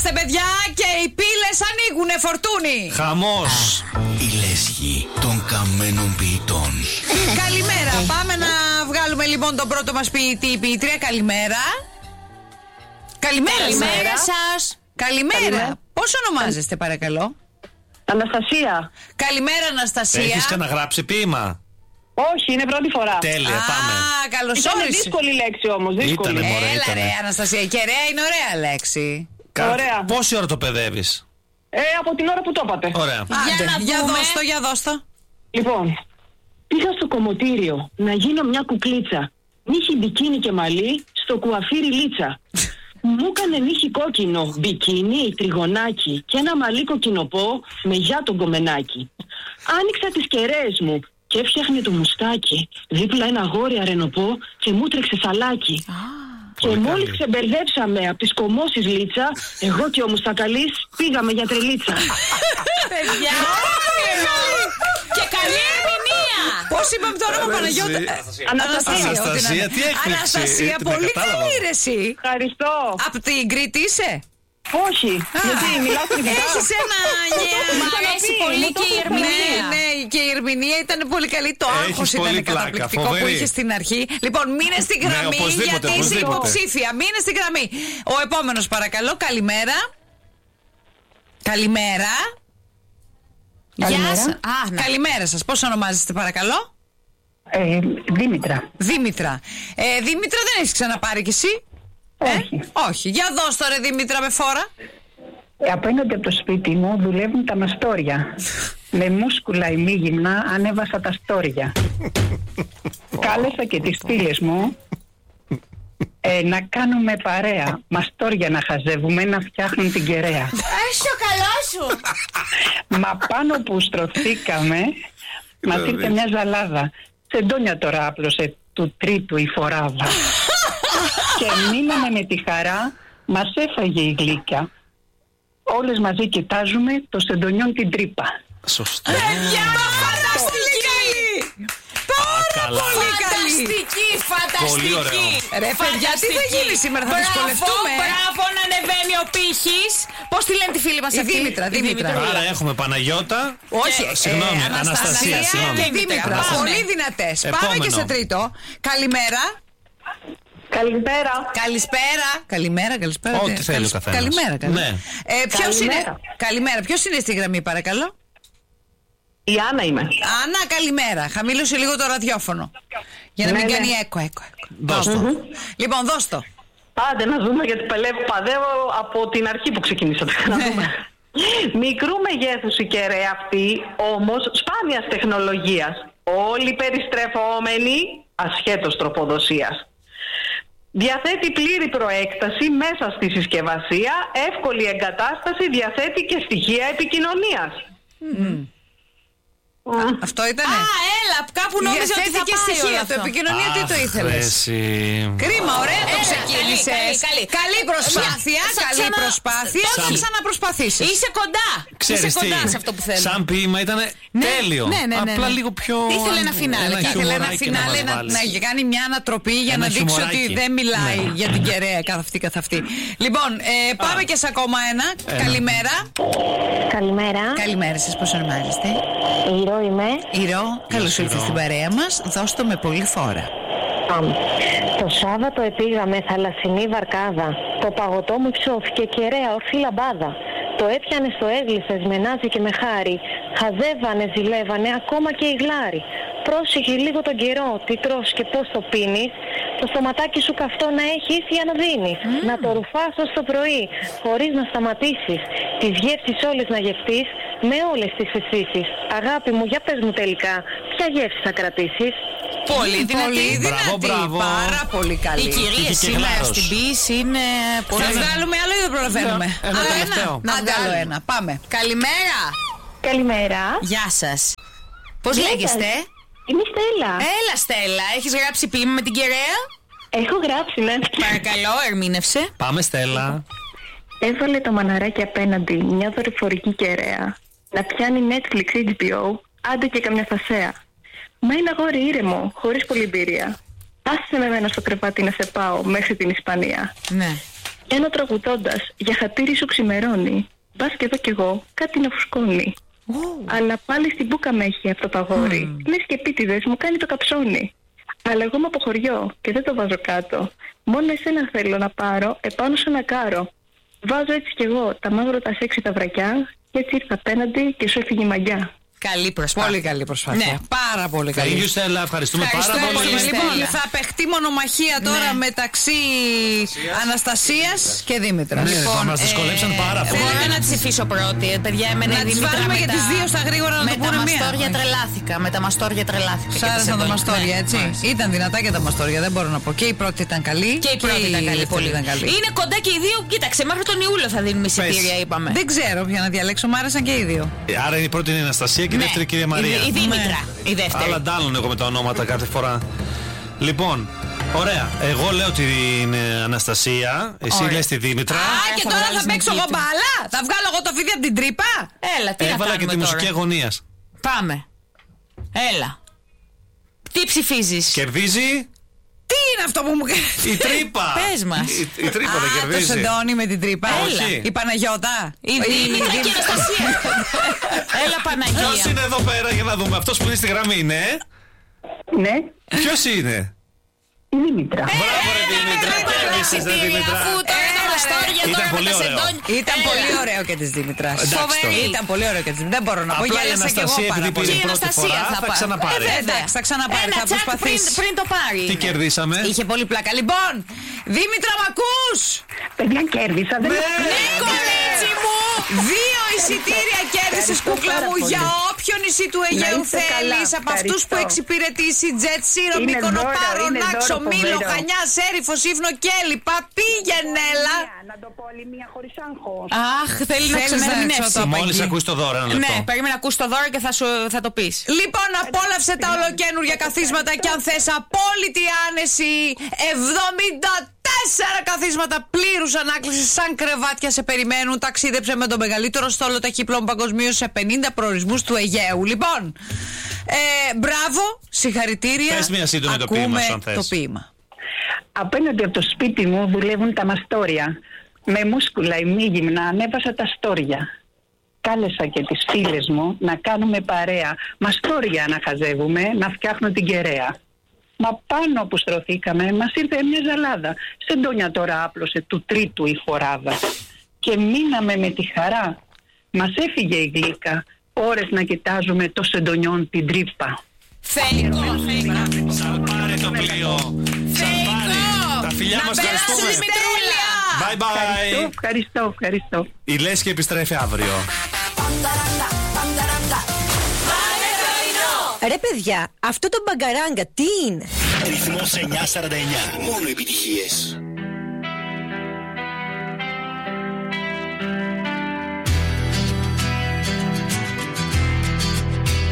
Είμαστε παιδιά και οι πύλες ανοίγουνε, φορτούνι. Χαμός. Η λέσχη των καμένων ποιητών. Καλημέρα. Πάμε να βγάλουμε λοιπόν τον πρώτο μας ποιητή ή ποιήτρια. Καλημέρα. Καλημέρα σας. Καλημέρα. Πώς ονομάζεστε παρακαλώ? Αναστασία. Καλημέρα Αναστασία. Έχεις ξαναγράψει ποίημα? Όχι, είναι πρώτη φορά. Τέλεια, πάμε. Καλώς Ήταν όρισες. δύσκολη λέξη όμως, δύσκολη. Ήτανε, μωρέ, Έλα ήτανε. ρε Αναστασία, η κεραία είναι ωραία λέξη. Ωραία. Πόση ώρα το παιδεύεις? Από την ώρα που το είπατε. Ωραία. Άντε, για δώσ' το, για δώσ' το. Λοιπόν, πήγα στο κομμωτήριο να γίνω μια κουκλίτσα. Νύχι μπικίνι και μαλλί, στο κουαφίρι λίτσα. Μου έκανε νύχι κόκκινο, μπικίνι, τριγωνάκι και ένα μαλλί κοκκινοπό με γιά τον κομμενάκι. Άνοιξα τις κεραίες μου και έφτιαχνε το μουστάκι. Δίπλα ένα αγόρι αρενοπό και μου τρέξε σαλάκι. Και μόλις ξεμπερδέψαμε από τις κομμώσεις λίτσα, εγώ και ο Μουστακαλής πήγαμε για τρελίτσα. Παιδιά! Και καλή ερμηνεία! Πώς είπαμε το όνομα Παναγιώτα? Αναστασία, τι έκπληξη. Αναστασία, Δεν πολύ κατάλαβα. καλή ρε εσύ. Ευχαριστώ. Από την Κρήτη είσαι? Όχι, γιατί μιλάω κριτικά. Έχεις ένα... Μ' αρέσει πολύ και η ερμηνεία. Ναι, και η ερμηνεία ήταν πολύ καλή. Το Έχεις άγχος πολύ ήταν πλάκα, καταπληκτικό που φοβερή. είχε στην αρχή. Λοιπόν, μείνε στην γραμμή οπωσδήποτε, γιατί είσαι οπωσδήποτε. υποψήφια. Μείνε στην γραμμή. Ο επόμενος παρακαλώ. Καλημέρα. Καλημέρα. Γεια σας. Καλημέρα σας. Πώς ονομάζεστε παρακαλώ? Δήμητρα. Δήμητρα. Δήμητρα, δεν έχεις ξαναπάρει κι εσύ? Όχι. Όχι. Για δώσ' το ρε Δήμητρα με φόρα. Απέναντι από το σπίτι μου δουλεύουν τα μαστόρια. Με μούσκουλα ημίγυμνα ανέβασα τα στόρια. Κάλεσα και τις φίλες μου να κάνουμε παρέα. Μαστόρια να χαζεύουμε, να φτιάχνουν την κεραία. Έσαι ο καλός σου. Μα πάνω που στρωθήκαμε, μας ήρθε μια ζαλάδα. Σεντόνια τώρα άπλωσε του τρίτου η φοράδα. Και μείναμε με τη χαρά, μας έφαγε η γλύκα. Όλες μαζί κοιτάζουμε το σεντονιόν την τρύπα. Σωστά. Παιδιά, φανταστική! Πάρα πολύ καλή! Πολύ ωραίο. Φανταστική! Ρε παιδιά, τι θα γίνει σήμερα, θα δυσκολευτούμε. Μπράβο να ανεβαίνει ο πύχης. Πώς τη λένε τη φίλη μας Η αυτή? Δήμητρα. Άρα έχουμε Παναγιώτα. Όχι, Συγγνώμη, Αναστασία, συγγνώμη. και Δήμητρα. Πάμε. Πολύ δυνατές. Πάμε Επόμενο. και σε τρίτο. Καλημέρα. Καλησπέρα. Καλησπέρα. Καλημέρα, καλησπέρα. Ό,τι θέλει ο καθένας. Καλημέρα, καλημέρα. Ναι. Ποιος είναι? Καλημέρα. Καλημέρα. Ποιος είναι στη γραμμή, παρακαλώ? Η Άννα είμαι. Άννα, καλημέρα. Χαμήλωσε λίγο το ραδιόφωνο. Για να μην κάνει έκο. Δώσ' το. Λοιπόν, δώσ' το. Άντε να δούμε γιατί παλεύω από την αρχή που ξεκινήσατε. Να δούμε. Μικρού μεγέθους η κεραία αυτή, όμως σπάνιας τεχνολογίας. Όλοι περιστρεφόμενοι, ασχέτως τροφοδοσίας. Διαθέτει πλήρη προέκταση μέσα στη συσκευασία, εύκολη εγκατάσταση, διαθέτει και στοιχεία επικοινωνίας. Αυτό ήτανε. Έλα, κάπου νόμιζα ότι θα και πάει όλο στοιχεία. Το αυτό. επικοινωνία τι το ήθελες? Κρίμα, ωραία το Έλα, ξεκίνησες. Καλή προσπάθεια. Καλή προσπάθεια. Θα ξαναπροσπαθήσεις. Είσαι κοντά. Ξέρεις Είσαι τι, κοντά σε αυτό που θέλω. σαν ποίημα ήταν τέλειο. ναι. Απλά λίγο πιο. Ήθελε ένα φινάλε. Ένα Ήθελε ένα χιουμοράκι φινάλε μας βάλεις. να κάνει μια ανατροπή για Ένα να δείξει χιουμοράκι. ότι δεν μιλάει Ναι. για την κεραία καθ' αυτή. Λοιπόν, πάμε και σε ακόμα ένα. Καλημέρα. Καλημέρα. Καλημέρα σας, πώς ονομάζεστε? Ηρώ είμαι. Ηρώ, καλώς ήρθατε στην παρέα μας. Δώσ' το με πολύ φόρα. Το Σάββατο επήγαμε θαλασσινή βαρκάδα. Το παγωτό μου ψώθηκε κεραία ορθή λαμπάδα. Το έπιανε στο έγλυφες με νάζι και με χάρη. Χαζεύανε, ζηλεύανε, ακόμα και οι γλάροι. Πρόσεχε λίγο τον καιρό, τι τρως και πώς το πίνεις. Το στοματάκι σου καυτό να έχεις για να δίνεις. Να το ρουφάς ως το πρωί, χωρίς να σταματήσεις. Τις γεύσεις όλες να γευτείς, με όλες τις αισθήσεις. Αγάπη μου, για πες μου τελικά, ποια γεύση θα κρατήσεις? Πολύ δυνατή. Μπράβο. Πάρα πολύ καλή. Οι κυρίες και σήμερα γλάρος. στην ποίηση είναι Θα πολύ. βγάλουμε άλλο ή δεν προλαβαίνουμε? Ένα Άλλο τελευταίο. Να βγάλω ένα. Πάμε. Καλημέρα. Καλημέρα. Γεια σας. Πώς Γεια λέγεστε? σας. Είμαι η Στέλλα. Έλα Στέλλα, έχεις γράψει ποίημα με την κεραία? Έχω γράψει, ναι. Παρακαλώ, ερμήνευσε. Πάμε Στέλλα. Έβαλε το μαναράκι απέναντι μια δορυφορική κεραία. Να πιάνει Netflix, HBO, άντε και καμιά φασέα. Μα είναι αγόρι ήρεμο, χωρίς πολλή εμπειρία. Άσε με εμένα στο κρεβάτι να σε πάω μέχρι την Ισπανία. Ναι. Ένα τραγουδώντας για χατήρι σου ξημερώνει. Πας και εδώ κι εγώ κάτι να φουσκώνει. Αλλά πάλι στην μπούκα με έχει αυτό το αγόρι. Λες και επίτηδες μου κάνει το καψόνι. Αλλά εγώ με αποχωριώ και δεν το βάζω κάτω. Μόνο εσένα θέλω να πάρω επάνω σε ένα κάρο. Βάζω έτσι κι εγώ τα μαύρα τα σεξι τα βρακιά και έτσι ήρθα απέναντι και σου έφυγε η μαγιά. Καλή προσπάθεια. Πολύ καλή προσπάθεια. Ναι, πάρα πολύ καλή. Thank you, Στέλλα. Ευχαριστούμε πάρα πολύ. Λοιπόν, θα παιχτεί μονομαχία τώρα μεταξύ Αναστασίας και Δήμητρας. Ναι, μας δυσκολέψαν πάρα πολύ. Θέλω να τις ψηφίσω πρώτη. Παιδιά, εμένα η Να τις Δήμητρα βάλουμε για τις δύο στα γρήγορα να το πούνε μία. Με τα μαστόρια τρελάθηκα. Σ' άρεσαν τα μαστόρια, έτσι. Ήταν δυνατά και τα μαστόρια, δεν μπορώ να πω. Και η πρώτη ήταν καλή. Και η πρώτη ήταν καλή. Πολύ ήταν καλή. Είναι κοντά και οι δύο. Κοίταξε, μέχρι τον Ιούλιο θα δίνουμε εισιτήρια, είπαμε. Δεν ξέρω ποια να διαλέξω, μ' άρεσαν και οι δύο. Άρα η πρώτη είναι η Αναστασία και η δεύτερη κυρία Μαρία. Η Δήμητρα. Η δεύτερη. Αλλά ντάλλον εγώ με τα ονόματα κάθε φορά. Λοιπόν, ωραία. Εγώ λέω την Αναστασία. Εσύ λες τη Δήμητρα. Α, και θα τώρα βγάλεις θα παίξω νικήτρια. εγώ μπάλα. Θα βγάλω εγώ το βίντεο από την τρύπα. Έλα, τι να Έβαλα και κάνουμε τη μουσική τώρα. αγωνίας. Πάμε. Έλα. Τι ψηφίζεις? Κερδίζει Τι είναι αυτό που μου κάνεις? η τρύπα. Πες μας. Η τρύπα δεν Το κερδίζει. Σεντόνι με την τρύπα. Όχι. Η Παναγιώτα. Η Δήμητρα και η Αναστασία. Έλα, Ποιος Παναγία. είναι εδώ πέρα για να δούμε? Αυτός που είναι στη γραμμή είναι. Ναι, Ποιος είναι? η Δήμητρα. Μπράβο ρε Δήμητρα. Κέρδισες ρε Δήμητρα. Αφού τώρα τα μαστόρια, Ήταν τώρα με πολύ τα ωραίο. σεντόνια. Ήταν πολύ ωραίο και τη Δήμητρα. Εντάξει τώρα. Ήταν πολύ ωραίο και τη Δήμητρα. Δεν μπορώ να πω. Απλά η Γέλασα και εγώ Αναστασία πάρα επειδή πολύ. πήρε Και η πρώτη Αναστασία φορά θα πάρει. ξαναπάρει. Εντάξει, θα ξαναπάρει, Ένα θα τσακ προσπαθήσει. πριν το πάρει. Τι κερδίσαμε? Είχε πολύ πλάκα. Λοιπόν, Δήμητρα, μ' ακούς? Παιδιά, κέρδισα. Δεν Ναι, κορίτσι μου! 2 εισιτήρια κέρδισες, Ευχαριστώ κούκλα πάρα μου, πολύ. για όποιο νησί του Αιγαίου είστε καλά. θέλεις. Από αυτούς που Ευχαριστώ. εξυπηρετήσει, Jet Zero, Είναι Μύκονο, δώρο, Πάρο, είναι Νάξο, δώρο Μήλο, φοβερό. Χανιά, Σέριφο, Σύφνο και λοιπά. Πήγαινε, έλα. Να το πω άλλη μία χωρίς άγχος. Αχ, θέλει να Θέλεις να ξεμερμηνεύσει. έξω το- Μόλις εκεί. ακούσει το δώρο, ένα λεπτό. Ναι, περίμενα να ακούσει το δώρο και θα το πεις. Λοιπόν, απόλαυσε τα ολοκένουργια καθίσματα και αν θες απόλυτη άνεση, 74 καθίσματα πλήρους ανάκλησης σαν κρεβάτια σε περιμένουν. Ταξίδεψε με το μεγαλύτερο στόλο ταχύπλων παγκοσμίως σε 50 προορισμούς του Αιγαίου. Λοιπόν, μπράβο, συγχαρητήρια. Πες μια σύντομη το ποίημα σου, αν θες. Το ποίημα. Απέναντι από το σπίτι μου δουλεύουν τα μαστόρια. Με μούσκουλα ημίγυμνα ανέβασα τα στόρια. Κάλεσα και τις φίλες μου να κάνουμε παρέα. Μαστόρια να χαζεύουμε, να φτιάχνω την κεραία. Μα πάνω που στρωθήκαμε μας ήρθε μια ζαλάδα. Σεντόνια τώρα άπλωσε του τρίτου η φοράδα. Και μείναμε με τη χαρά. Μας έφυγε η γλύκα. Ώρες να κοιτάζουμε το σεντονιόν την τρύπα. Θεϊκό. Σαν πάρε το πλοίο. Σαν πάρε. Τα φιλιά μας, ευχαριστούμε. Bye bye. Ευχαριστώ. Η Λέσχη επιστρέφει αύριο. Ρε παιδιά, αυτό το μπαγκαράγκα τι είναι? Ρυθμός 949. Μόνο επιτυχίες.